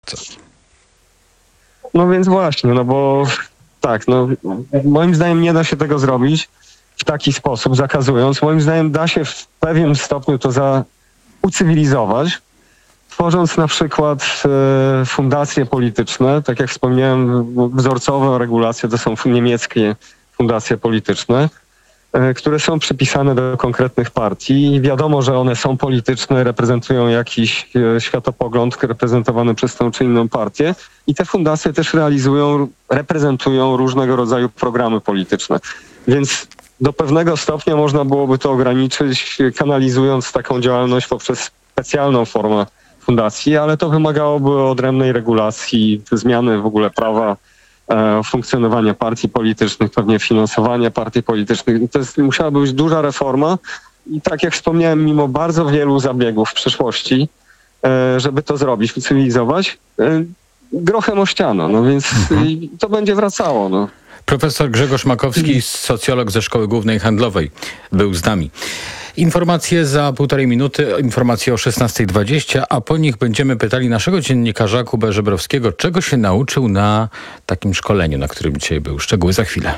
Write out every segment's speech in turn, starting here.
krótko. No więc właśnie, no bo tak, no moim zdaniem nie da się tego zrobić w taki sposób, zakazując. Moim zdaniem da się w pewnym stopniu to ucywilizować, tworząc na przykład fundacje polityczne. Tak jak wspomniałem, wzorcowe regulacje to są niemieckie fundacje polityczne, które są przypisane do konkretnych partii i wiadomo, że one są polityczne, reprezentują jakiś światopogląd reprezentowany przez tą czy inną partię i te fundacje też reprezentują różnego rodzaju programy polityczne. Więc do pewnego stopnia można byłoby to ograniczyć, kanalizując taką działalność poprzez specjalną formę fundacji, ale to wymagałoby odrębnej regulacji, zmiany w ogóle prawa funkcjonowania partii politycznych, pewnie finansowania partii politycznych. Musiała być duża reforma i tak jak wspomniałem, mimo bardzo wielu zabiegów w przeszłości, żeby to zrobić, ucywilizować, grochem o ścianę, no więc to będzie wracało. No. Profesor Grzegorz Makowski, socjolog ze Szkoły Głównej Handlowej, był z nami. Informacje za 1,5 minuty, informacje o 16:20, a po nich będziemy pytali naszego dziennikarza Kubę Żebrowskiego, czego się nauczył na takim szkoleniu, na którym dzisiaj był. Szczegóły za chwilę.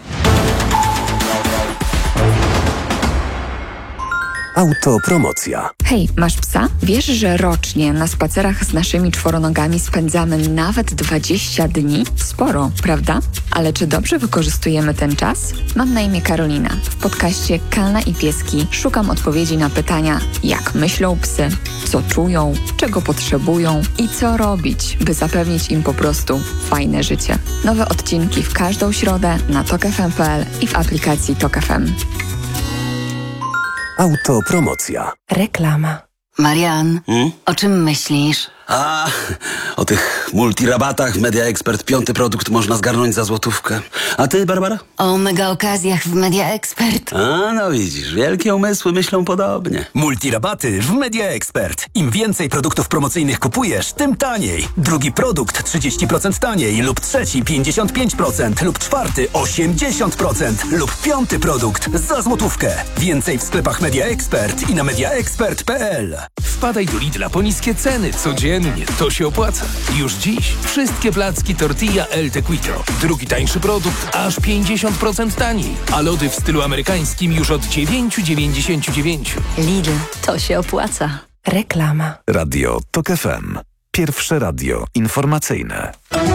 Autopromocja. Hej, masz psa? Wiesz, że rocznie na spacerach z naszymi czworonogami spędzamy nawet 20 dni? Sporo, prawda? Ale czy dobrze wykorzystujemy ten czas? Mam na imię Karolina. W podcaście Kalna i Pieski szukam odpowiedzi na pytania, jak myślą psy, co czują, czego potrzebują i co robić, by zapewnić im po prostu fajne życie. Nowe odcinki w każdą środę na tokfm.pl i w aplikacji Tok FM. Autopromocja. Reklama. Marian, o czym myślisz? O tych multirabatach Media Expert 5. produkt można zgarnąć za złotówkę. A ty, Barbara? O mega okazjach w Media Expert. No widzisz, wielkie umysły myślą podobnie. Multirabaty w Media Expert. Im więcej produktów promocyjnych kupujesz, tym taniej. Drugi produkt 30% taniej lub trzeci 55% lub czwarty 80% lub 5. produkt za złotówkę. Więcej w sklepach Media Expert i na mediaexpert.pl. Wpadaj do Lidla po niskie ceny codziennie. To się opłaca. Już dziś wszystkie placki tortilla El Tequito. Drugi tańszy produkt aż 50% taniej. A lody w stylu amerykańskim już od 9,99. Lidl, to się opłaca. Reklama. Radio Tok FM. Pierwsze radio informacyjne.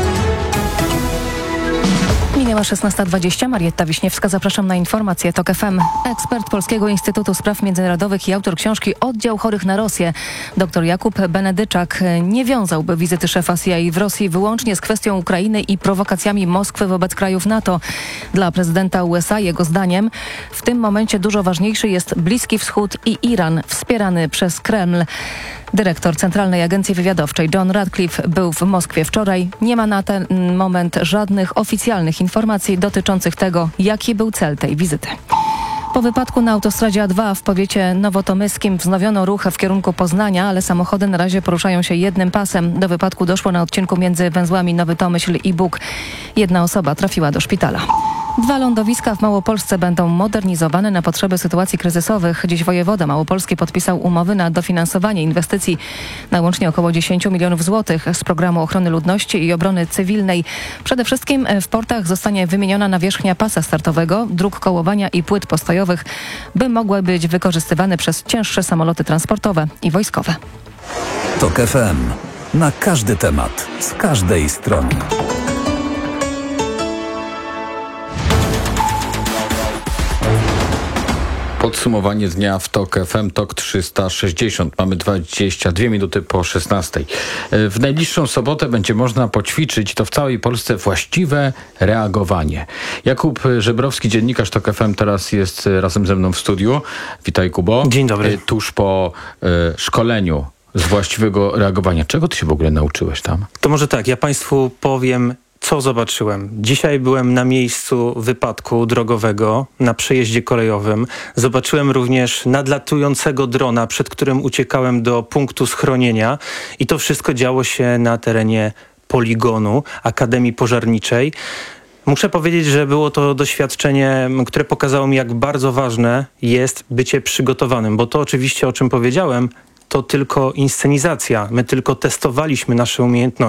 Minęła 16:20. Marietta Wiśniewska. Zapraszam na informacje Tok FM. Ekspert Polskiego Instytutu Spraw Międzynarodowych i autor książki Oddział chorych na Rosję, dr Jakub Benedyczak, nie wiązałby wizyty szefa CIA w Rosji wyłącznie z kwestią Ukrainy i prowokacjami Moskwy wobec krajów NATO. Dla prezydenta USA, jego zdaniem, w tym momencie dużo ważniejszy jest Bliski Wschód i Iran, wspierany przez Kreml. Dyrektor Centralnej Agencji Wywiadowczej John Radcliffe był w Moskwie wczoraj. Nie ma na ten moment żadnych oficjalnych informacji dotyczących tego, jaki był cel tej wizyty. Po wypadku na autostradzie A2 w powiecie nowotomyskim wznowiono ruch w kierunku Poznania, ale samochody na razie poruszają się jednym pasem. Do wypadku doszło na odcinku między węzłami Nowy Tomyśl i Bóg. Jedna osoba trafiła do szpitala. 2 lądowiska w Małopolsce będą modernizowane na potrzeby sytuacji kryzysowych. Dziś wojewoda małopolski podpisał umowy na dofinansowanie inwestycji na łącznie około 10 milionów złotych z programu ochrony ludności i obrony cywilnej. Przede wszystkim w portach zostanie wymieniona nawierzchnia pasa startowego, dróg kołowania i płyt postojowych, by mogły być wykorzystywane przez cięższe samoloty transportowe i wojskowe. Tok FM. Na każdy temat, z każdej strony. Podsumowanie dnia w Tok FM, Tok 360. Mamy 22 minuty po 16. W najbliższą sobotę będzie można poćwiczyć, to w całej Polsce, właściwe reagowanie. Jakub Żebrowski, dziennikarz Tok FM, teraz jest razem ze mną w studiu. Witaj, Kubo. Dzień dobry. Tuż po szkoleniu z właściwego reagowania. Czego ty się w ogóle nauczyłeś tam? To może tak, ja Państwu powiem, co zobaczyłem. Dzisiaj byłem na miejscu wypadku drogowego na przejeździe kolejowym. Zobaczyłem również nadlatującego drona, przed którym uciekałem do punktu schronienia i to wszystko działo się na terenie poligonu Akademii Pożarniczej. Muszę powiedzieć, że było to doświadczenie, które pokazało mi, jak bardzo ważne jest bycie przygotowanym, bo to oczywiście, o czym powiedziałem, to tylko inscenizacja. My tylko testowaliśmy nasze umiejętności.